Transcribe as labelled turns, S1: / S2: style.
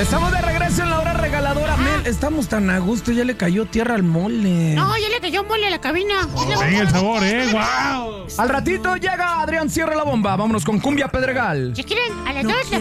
S1: Estamos de regreso en la hora regaladora. Mel, estamos tan a gusto, ya le cayó tierra al mole.
S2: No, ya le cayó mole a la cabina.
S3: Ven el sabor, ¡wow!
S1: Al ratito llega Adrián, cierra la bomba. Vámonos con Cumbia Pedregal.
S2: Si quieren, a las 2